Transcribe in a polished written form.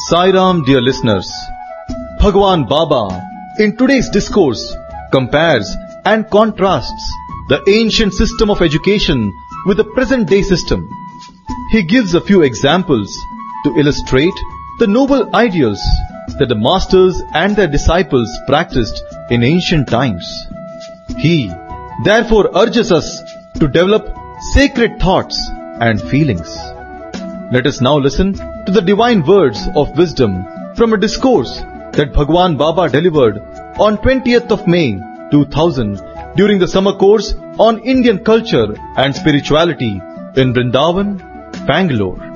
Sai Ram, dear listeners. Bhagwan Baba, in today's discourse, compares and contrasts the ancient system of education with the present-day system. He gives a few examples to illustrate the noble ideals that the masters and their disciples practiced in ancient times. He, therefore, urges us to develop sacred thoughts and feelings. Let us now listen to the divine words of wisdom from a discourse that Bhagwan Baba delivered on 20th of May 2000 during the summer course on Indian culture and spirituality in Vrindavan, Bangalore.